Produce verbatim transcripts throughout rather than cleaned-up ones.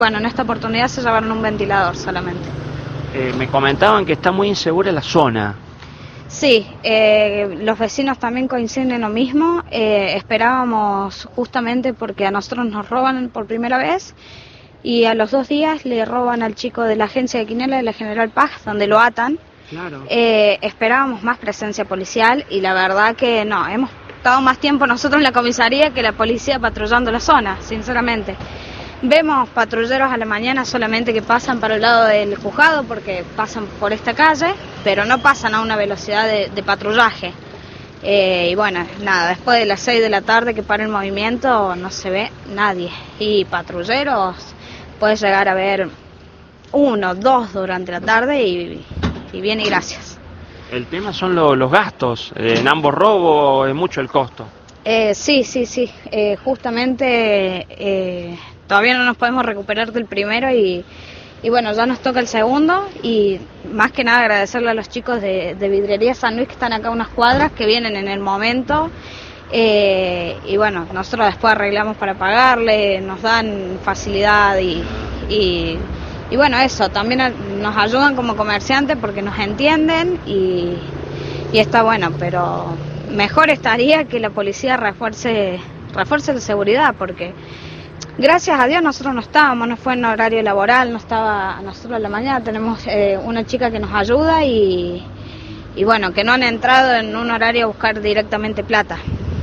Bueno, en esta oportunidad se llevaron un ventilador solamente. Eh, me comentaban que está muy insegura la zona. Sí, eh, los vecinos también coinciden en lo mismo. Eh, esperábamos justamente porque a nosotros nos roban por primera vez y a los dos días le roban al chico de la agencia de Quinela de la General Paz, donde lo atan. Claro. Eh, esperábamos más presencia policial y la verdad que no, hemos estado más tiempo nosotros en la comisaría que la policía patrullando la zona, sinceramente. Vemos patrulleros a la mañana solamente que pasan para el lado del juzgado porque pasan por esta calle, pero no pasan a una velocidad de, de patrullaje. Eh, y bueno, nada, después de las seis de la tarde que para el movimiento no se ve nadie. Y patrulleros puedes llegar a ver uno, dos durante la tarde y, y bien y gracias. El tema son lo, los gastos, eh, en ambos robos es mucho el costo. Eh, sí, sí, sí, eh, justamente... Eh, Todavía no nos podemos recuperar del primero y, y bueno, ya nos toca el segundo y más que nada agradecerle a los chicos de, de Vidrería San Luis que están acá a unas cuadras, que vienen en el momento eh, y bueno, nosotros después arreglamos para pagarle, nos dan facilidad y, y, y bueno, eso, también nos ayudan como comerciantes porque nos entienden y, y está bueno, pero mejor estaría que la policía refuerce, refuerce la seguridad porque... Gracias a Dios nosotros no estábamos, no fue en horario laboral, no estaba, nosotros a la mañana tenemos eh, una chica que nos ayuda y, y bueno, que no han entrado en un horario a buscar directamente plata.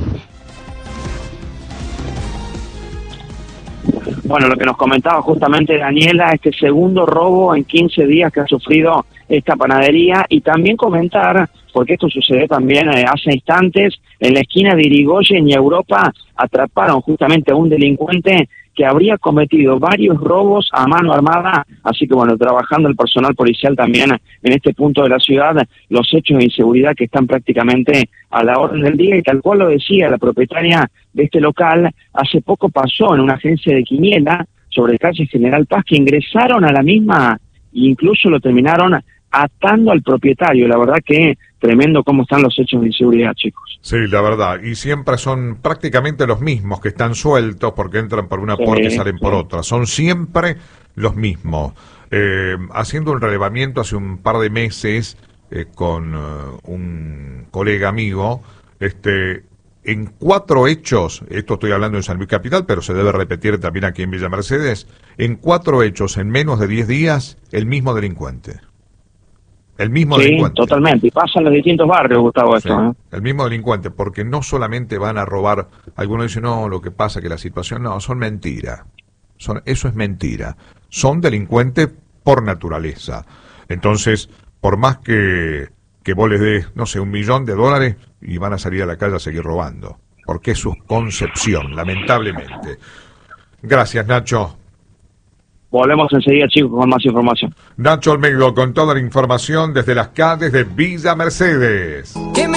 Bueno, lo que nos comentaba justamente Daniela, este segundo robo en quince días que ha sufrido esta panadería, y también comentar, porque esto sucedió también eh, hace instantes, en la esquina de Irigoyen y Europa atraparon justamente a un delincuente que habría cometido varios robos a mano armada, así que bueno, trabajando el personal policial también en este punto de la ciudad, los hechos de inseguridad que están prácticamente a la orden del día, y tal cual lo decía la propietaria de este local, hace poco pasó en una agencia de Quiniela, sobre calle General Paz, que ingresaron a la misma e incluso lo terminaron atando al propietario. La verdad que tremendo cómo están los hechos de inseguridad, chicos. Sí, la verdad, y siempre son prácticamente los mismos que están sueltos porque entran por una Sí, puerta y salen por sí. otra, son siempre los mismos. Eh, haciendo un relevamiento hace un par de meses eh, con uh, un colega amigo, este, en cuatro hechos, esto estoy hablando en San Luis Capital, pero se debe repetir también aquí en Villa Mercedes, en cuatro hechos en menos de diez días, el mismo delincuente. El mismo Sí, delincuente. totalmente, y pasa en los distintos barrios, Gustavo, Sí, esto, ¿eh? el mismo delincuente, porque no solamente van a robar, algunos dicen, no, lo que pasa que la situación, no, son mentira, son, eso es mentira, son delincuentes por naturaleza. Entonces, por más que, que vos les des, no sé, un millón de dólares, y van a salir a la calle a seguir robando, porque es su concepción, lamentablemente. Gracias, Nacho. Volvemos enseguida, chicos, con más información. Nacho Olmedo con toda la información desde las calles de Villa Mercedes. Que me